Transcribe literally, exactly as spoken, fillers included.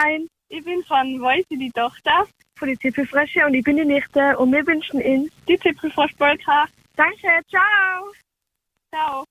Stein. Ich bin von Voice, die Tochter. Von den Zipfelfrösche und ich bin die Nichte und wir wünschen Ihnen die Zipfelfroschpolka. Danke, ciao. Ciao.